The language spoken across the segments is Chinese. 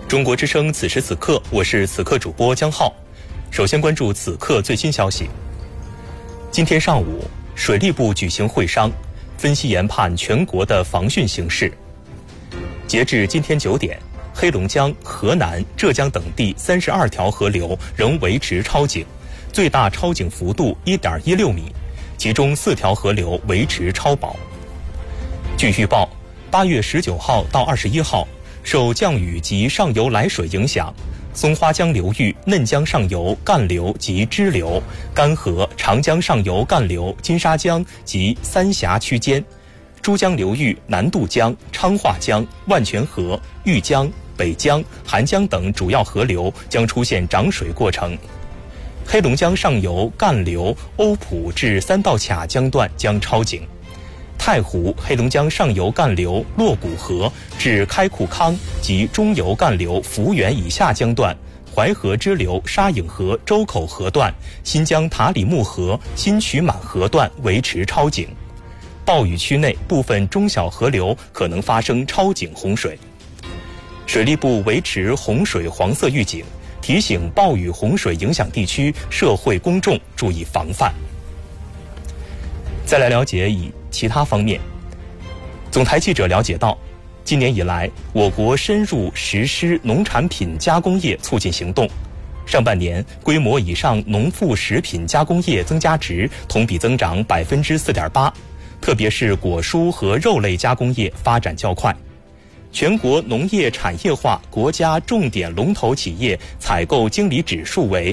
中国之声此时此刻，我是此刻主播江浩。首先关注此刻最新消息。今天上午，水利部举行会商，分析研判全国的防汛形势。截至今天9点，黑龙江、河南、浙江等地32条河流仍维持超警，最大超警幅度1.16米，其中4条河流维持超保。据预报，8月19号到21号，受降雨及上游来水影响，松花江流域嫩江上游干流及支流、干河、长江上游干流、金沙江及三峡区间，珠江流域南渡江、昌化江、万泉河、玉江、北江、韩江等主要河流将出现涨水过程。黑龙江上游干流欧普至三道卡江段将超警。太湖、黑龙江上游干流洛谷河至开库康及中游干流福源以下江段、淮河支流沙影河周口河段、新疆塔里木河新曲满河段维持超警。暴雨区内部分中小河流可能发生超警洪水。水利部维持洪水黄色预警，提醒暴雨洪水影响地区社会公众注意防范。再来了解以其他方面，总台记者了解到，今年以来，我国深入实施农产品加工业促进行动。上半年，规模以上农副食品加工业增加值同比增长4.8%，特别是果蔬和肉类加工业发展较快。全国农业产业化国家重点龙头企业采购经理指数为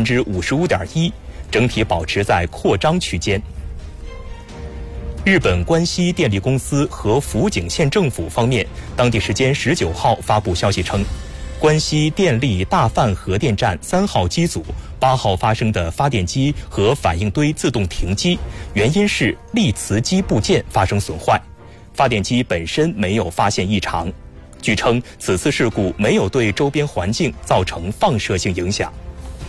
55.1%，整体保持在扩张区间。日本关西电力公司和福井县政府方面，当地时间19号发布消息称，关西电力大范核电站3号机组8号发生的发电机和反应堆自动停机，原因是力磁机部件发生损坏，发电机本身没有发现异常。据称，此次事故没有对周边环境造成放射性影响。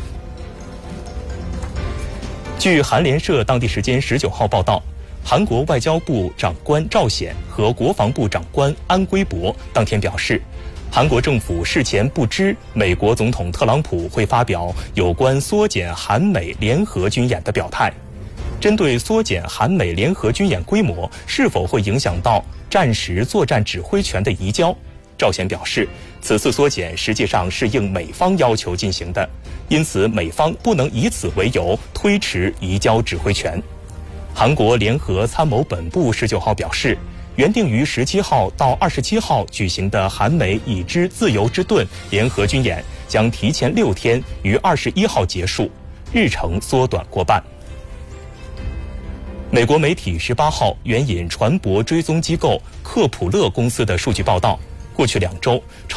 据韩联社当地时间19号报道，韩国外交部长官赵显和国防部长官安圭博当天表示，韩国政府事前不知美国总统特朗普会发表有关缩减韩美联合军演的表态。针对缩减韩美联合军演规模是否会影响到战时作战指挥权的移交，赵显表示，此次缩减实际上是应美方要求进行的，因此美方不能以此为由推迟移交指挥权。韩国联合参谋本部19号表示，原定于17号到27号举行的韩美已知自由之盾联合军演将提前6天于21号结束，日程缩短过半。美国媒体18号援引船舶追踪机构克普勒公司的数据报道，过去2周